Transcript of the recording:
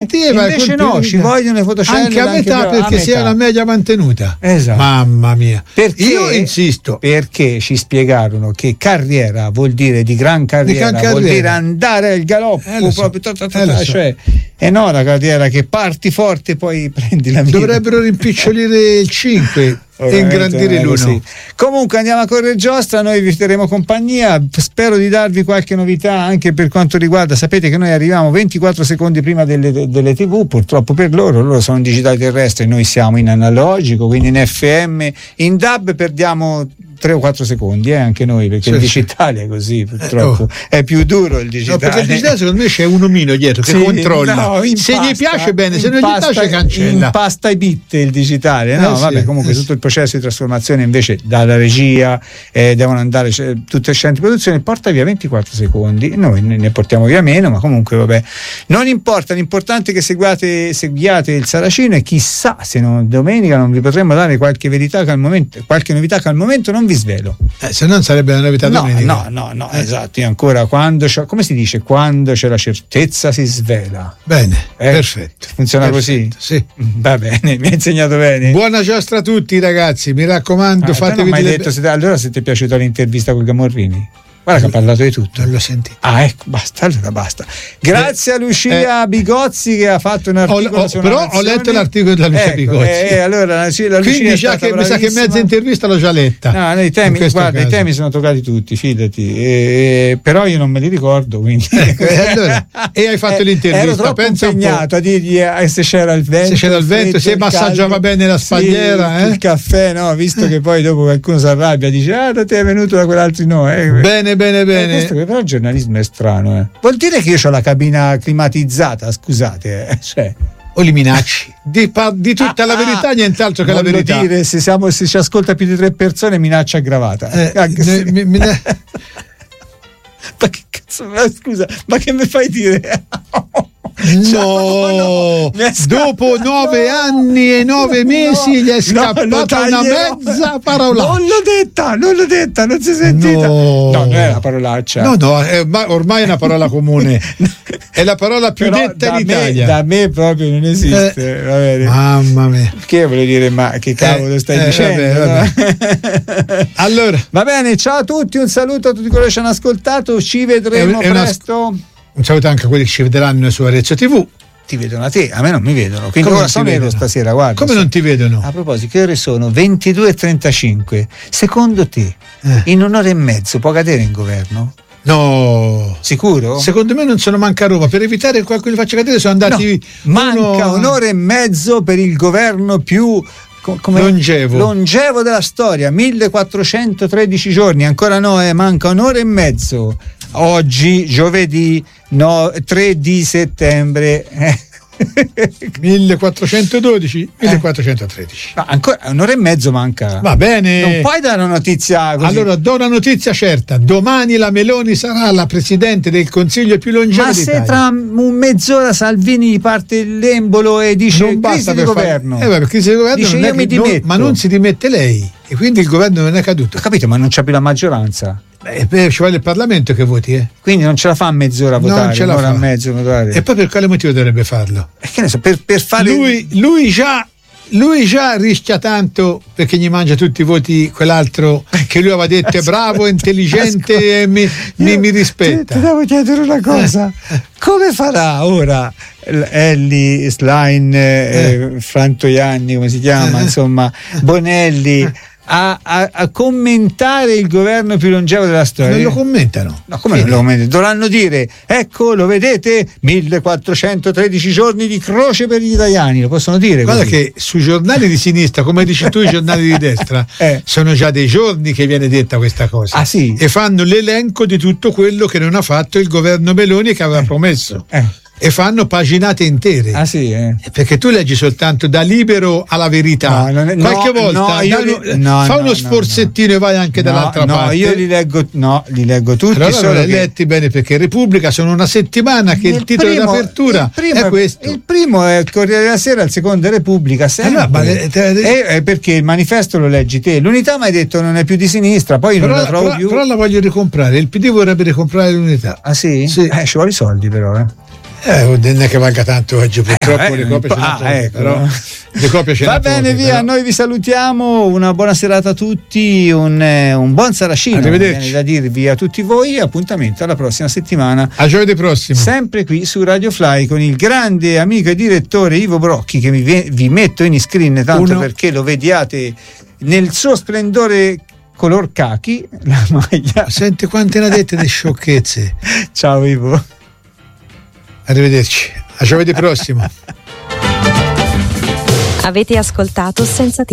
parteva. Invece no, ci vogliono le fotocelle anche a metà, perché sia una media mantenuta. Esatto. Mamma mia. Perché, io insisto. Perché ci spiegarono che carriera vuol dire di gran carriera, vuol dire andare al galoppo, proprio cioè, e no la carriera che parti forte e poi prendi la mira. Dovrebbero rimpicciolire il 5 e ingrandire l'1. Sì. Comunque andiamo a correre giostra, noi vi terremo compagnia, spero di darvi qualche novità anche per quanto riguarda, sapete che noi arriviamo 24 secondi prima delle TV, purtroppo per loro sono in digitale terrestre, noi siamo in analogico, quindi in FM, in DAB perdiamo 3 o 4 secondi, anche noi, perché il digitale è così, purtroppo è più duro il digitale. No, perché il digitale secondo me c'è un omino dietro che controlla, se gli piace bene, se non gli piace cancella. Impasta i bit il digitale, comunque tutto il processo di trasformazione invece dalla regia devono andare tutte le scelte di produzione, porta via 24 secondi, noi ne portiamo via meno, ma comunque vabbè, non importa, l'importante è che seguiate il Saracino e chissà se domenica non vi potremo dare qualche verità che al momento, qualche novità che al momento non vi svelo, se non sarebbe una novità domenica. No, esatto, io ancora come si dice, quando c'è la certezza si svela. Bene, perfetto, funziona così? Sì, va bene, mi ha insegnato bene. Buona giostra a tutti ragazzi, mi raccomando, fatevi allora se ti è piaciuta l'intervista con Gamorrini, guarda che ha parlato di tutto. Non l'ho sentito. Ecco, basta. Grazie a Lucia Bigozzi che ha fatto un articolo però ho letto l'articolo della Lucia Bigozzi. Allora la quindi già che mi sa che mezza intervista l'ho già letta. No, i temi sono toccati tutti, fidati. Però io non me li ricordo, quindi. Allora, e hai fatto l'intervista? Ero troppo impegnato a dirgli se c'era il vento, se massaggiava bene la spalliera, il caffè, no? Visto che poi dopo qualcuno si arrabbia, dice da te è venuto, da quell'altro no. Bene. Però il giornalismo è strano, Vuol dire che io ho la cabina climatizzata, scusate, cioè. O li minacci di tutta la verità, nient'altro che la verità. Dire, se ci ascolta più di 3 persone, minaccia aggravata. Ma che cazzo, scusa, ma che mi fai dire? No, dopo 9 anni e 9 mesi gli è scappata una mezza parola. Non l'ho detta, non si è sentita. No, non è una parolaccia. No, ormai è una parola comune. È la parola più detta in Italia. Da me proprio non esiste. Va bene. Mamma mia. Che voglio dire, ma che cavolo stai dicendo? Vabbè. Allora, va bene, ciao a tutti, un saluto a tutti quelli che ci hanno ascoltato, ci vedremo presto. Un saluto anche a quelli che ci vedranno su Arezzo TV. Ti vedono a te, a me non mi vedono. Quindi ora sono nero stasera, guarda. Come non ti vedono? A proposito, che ore sono? 22:35. Secondo te, in un'ora e mezzo può cadere in governo? No. Sicuro? Secondo me non sono manca a Roma. Per evitare che qualcuno li faccia cadere sono andati. No, manca un'ora e mezzo per il governo più longevo della storia, 1413 giorni, ancora manca un'ora e mezzo. Oggi, giovedì 3 di settembre. 1412, 1413. Ma ancora un'ora e mezzo manca. Va bene. Non puoi dare una notizia così. Allora do una notizia certa. Domani la Meloni sarà la presidente del Consiglio più longevo d'Italia. Ma se tra mezz'ora Salvini gli parte l'embolo e dice non basta crisi di governo. Crisi di governo dice non io mi dimetto. Ma non si dimette lei. E quindi il governo non è caduto. Ho capito, ma non c'è più la maggioranza. Ci vuole il Parlamento che voti, Quindi non ce la fa a mezz'ora a votare, non ce la un'ora fa. e mezzo a votare. E poi per quale motivo dovrebbe farlo? Che ne so, per fare lui già rischia tanto, perché gli mangia tutti i voti quell'altro che lui aveva detto è bravo, intelligente e mi rispetta. Ti devo chiedere una cosa. Come farà ora Elli, Schlein, Frantoianni, come si chiama, insomma, Bonelli a commentare il governo più longevo della storia? Non lo commentano. No, come non lo commentano? Dovranno dire, ecco, lo vedete, 1413 giorni di croce per gli italiani, lo possono dire. Guarda così. che sui giornali di sinistra, come dici tu, i giornali di destra, sono già dei giorni che viene detta questa cosa. Ah, sì? E fanno l'elenco di tutto quello che non ha fatto il governo Meloni che aveva promesso. E fanno paginate intere. Ah, sì? Perché tu leggi soltanto da Libero alla Verità. Qualche volta fa uno sforzettino e vai anche dall'altra parte. Io li leggo tutti. Allora solo non li letti bene, perché Repubblica sono una settimana che il titolo d'apertura è questo. Il primo è il Corriere della Sera, il secondo è Repubblica, sempre. Perché il manifesto lo leggi te. L'Unità mi hai detto non è più di sinistra, poi non la trovo più. Però la voglio ricomprare. Il PD vorrebbe ricomprare l'Unità. Ah, sì? Sì. Ci vuole i soldi però, Non è che valga tanto oggi, purtroppo le copie ce ne sono, ecco. però le copie ce ne Va bene, poche, via, però. noi vi salutiamo, una buona serata a tutti, un buon saracino, Arrivederci. viene da dirvi a tutti voi, appuntamento alla prossima settimana, A giovedì prossimo. sempre qui su Radio Fly con il grande amico e direttore Ivo Brocchi, che vi metto in screen tanto perché lo vediate nel suo splendore color cachi, la maglia. Senti quante ne ha dette di sciocchezze. Ciao Ivo. Arrivederci, a giovedì prossimo. Avete ascoltato Senza